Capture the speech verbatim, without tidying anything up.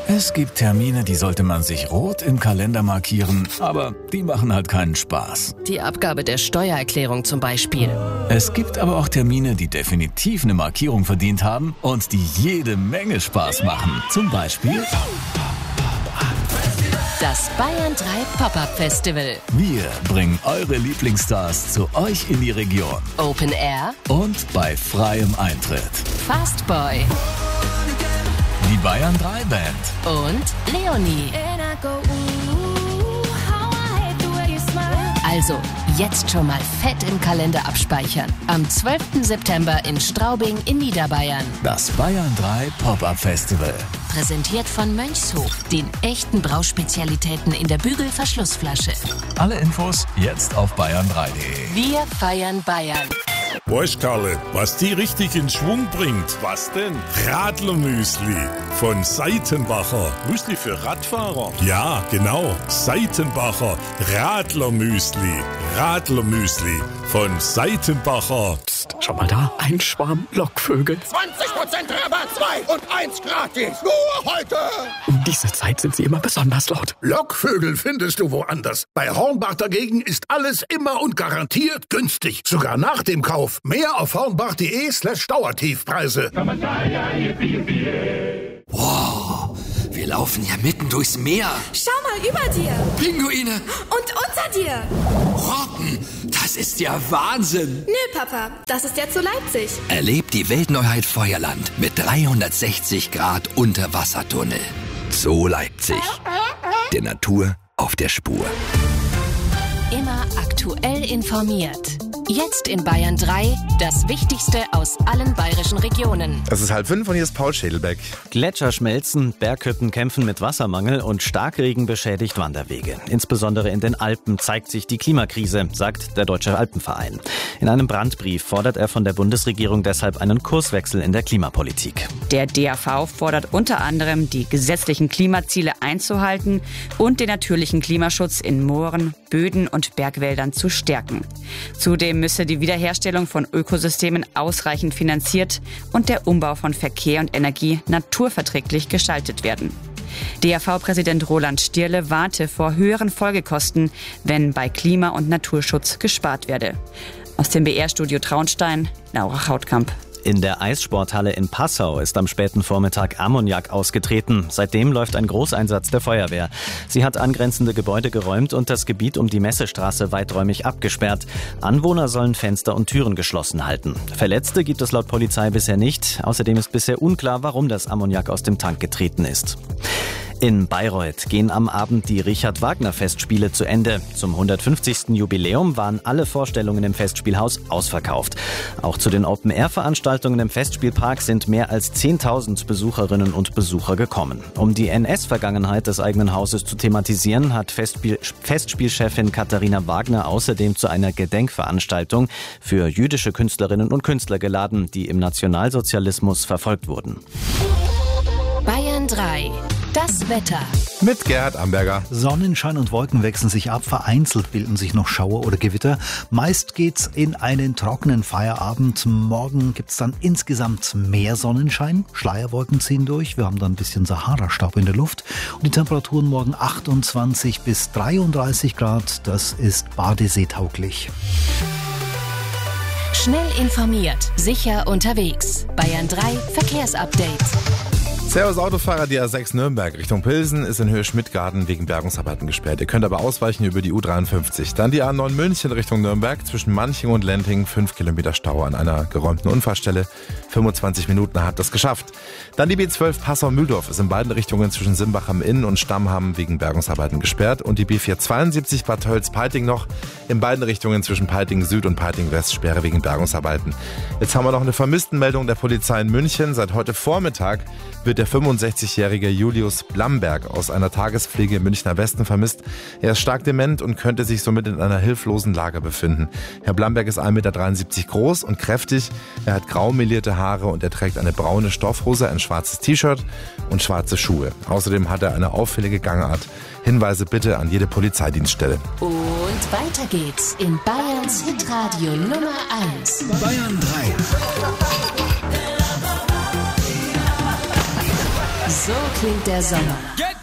Es gibt Termine, die sollte man sich rot im Kalender markieren, aber die machen halt keinen Spaß. Die Abgabe der Steuererklärung zum Beispiel. Es gibt aber auch Termine, die definitiv eine Markierung verdient haben und die jede Menge Spaß machen. Zum Beispiel das Bayern drei Pop-Up Festival. Wir bringen eure Lieblingsstars zu euch in die Region. Open Air und bei freiem Eintritt. Fastboy. Die Bayern drei Band. Und Leonie. Also, jetzt schon mal fett im Kalender abspeichern. Am zwölften September in Straubing in Niederbayern. Das Bayern drei Pop-Up Festival. Präsentiert von Mönchshof, den echten Brauspezialitäten in der Bügelverschlussflasche. Alle Infos jetzt auf bayern drei punkt de. Wir feiern Bayern. Weißt, Karle, was die richtig in Schwung bringt? Was denn? Radlermüsli von Seitenbacher. Müsli für Radfahrer? Ja, genau. Seitenbacher Radlermüsli. Radlermüsli von Seitenbacher. Psst, schau mal da. Ein Schwarm Lockvögel. zwanzig Prozent Rabatt, zwei und eins gratis. Nur heute. Um diese Zeit sind sie immer besonders laut. Lockvögel findest du woanders. Bei Hornbach dagegen ist alles immer und garantiert günstig. Sogar nach dem Kauf. Mehr auf hornbach.de slash Dauertiefpreise. Wow, wir laufen ja mitten durchs Meer. Schau mal über dir. Pinguine. Und unter dir. Robben, das ist ja Wahnsinn. Nö, Papa, das ist ja zu Leipzig. Erlebt die Weltneuheit Feuerland mit dreihundertsechzig Grad Unterwassertunnel. Zoo Leipzig. Der Natur auf der Spur. Immer aktuell informiert. Jetzt in Bayern drei, das Wichtigste aus allen bayerischen Regionen. Es ist halb fünf und hier ist Paul Schädelbeck. Gletscher schmelzen, Berghütten kämpfen mit Wassermangel und Starkregen beschädigt Wanderwege. Insbesondere in den Alpen zeigt sich die Klimakrise, sagt der Deutsche Alpenverein. In einem Brandbrief fordert er von der Bundesregierung deshalb einen Kurswechsel in der Klimapolitik. Der D A V fordert unter anderem, die gesetzlichen Klimaziele einzuhalten und den natürlichen Klimaschutz in Mooren, Böden und Bergwäldern zu stärken. Zudem müsse die Wiederherstellung von Ökosystemen ausreichend finanziert und der Umbau von Verkehr und Energie naturverträglich gestaltet werden. D A V-Präsident Roland Stierle warnte vor höheren Folgekosten, wenn bei Klima- und Naturschutz gespart werde. Aus dem B R-Studio Traunstein, Laura Hautkamp. In der Eissporthalle in Passau ist am späten Vormittag Ammoniak ausgetreten. Seitdem läuft ein Großeinsatz der Feuerwehr. Sie hat angrenzende Gebäude geräumt und das Gebiet um die Messestraße weiträumig abgesperrt. Anwohner sollen Fenster und Türen geschlossen halten. Verletzte gibt es laut Polizei bisher nicht. Außerdem ist bisher unklar, warum das Ammoniak aus dem Tank getreten ist. In Bayreuth gehen am Abend die Richard-Wagner-Festspiele zu Ende. Zum hundertfünfzigsten Jubiläum waren alle Vorstellungen im Festspielhaus ausverkauft. Auch zu den Open-Air-Veranstaltungen im Festspielpark sind mehr als zehntausend Besucherinnen und Besucher gekommen. Um die N S-Vergangenheit des eigenen Hauses zu thematisieren, hat Festspiel- Festspielchefin Katharina Wagner außerdem zu einer Gedenkveranstaltung für jüdische Künstlerinnen und Künstler geladen, die im Nationalsozialismus verfolgt wurden. Bayern drei. Das Wetter. Mit Gerhard Amberger. Sonnenschein und Wolken wechseln sich ab. Vereinzelt bilden sich noch Schauer oder Gewitter. Meist geht's in einen trockenen Feierabend. Morgen gibt's dann insgesamt mehr Sonnenschein. Schleierwolken ziehen durch. Wir haben dann ein bisschen Sahara-Staub in der Luft. Und die Temperaturen morgen achtundzwanzig bis dreiunddreißig Grad. Das ist badeseetauglich. Schnell informiert, sicher unterwegs. Bayern drei Verkehrsupdate. Servus Autofahrer, die A sechs Nürnberg Richtung Pilsen ist in Höhe Schmidtgarten wegen Bergungsarbeiten gesperrt. Ihr könnt aber ausweichen über die U dreiundfünfzig. Dann die A neun München Richtung Nürnberg zwischen Manching und Lenting. fünf Kilometer Stau an einer geräumten Unfallstelle. fünfundzwanzig Minuten hat das geschafft. Dann die B zwölf Passau-Mühldorf ist in beiden Richtungen zwischen Simbach am Inn und Stammham wegen Bergungsarbeiten gesperrt. Und die B vierhundertzweiundsiebzig Bad Tölz-Peiting noch in beiden Richtungen zwischen Peiting Süd und Peiting West Sperre wegen Bergungsarbeiten. Jetzt haben wir noch eine Vermisstenmeldung der Polizei in München. Seit heute Vormittag wird der fünfundsechzigjährige Julius Blamberg aus einer Tagespflege im Münchner Westen vermisst. Er ist stark dement und könnte sich somit in einer hilflosen Lage befinden. Herr Blamberg ist ein Meter dreiundsiebzig groß und kräftig. Er hat grau melierte Haare und er trägt eine braune Stoffhose, ein schwarzes T-Shirt und schwarze Schuhe. Außerdem hat er eine auffällige Gangart. Hinweise bitte an jede Polizeidienststelle. Und weiter geht's in Bayerns Hitradio Nummer eins. Bayern drei. So klingt der Sommer.